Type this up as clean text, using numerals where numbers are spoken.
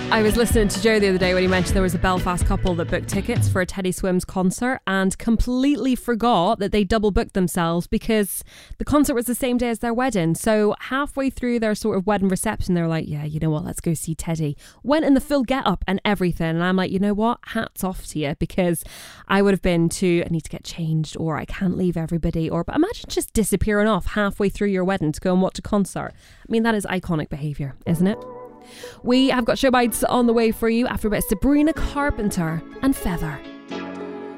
I was listening to Joe the other day when he mentioned there was a Belfast couple that booked tickets for a Teddy Swims concert and completely forgot that they double booked themselves because the concert was the same day as their wedding. So halfway through their sort of wedding reception, they were like, yeah, you know what, let's go see Teddy. Went in the full get-up and everything. And I'm like, you know what, hats off to you, because I would have been I need to get changed, or I can't leave everybody, but imagine just disappearing off halfway through your wedding to go and watch a concert. I mean, that is iconic behaviour, isn't it? We have got show bites on the way for you after a bit of Sabrina Carpenter and Feather.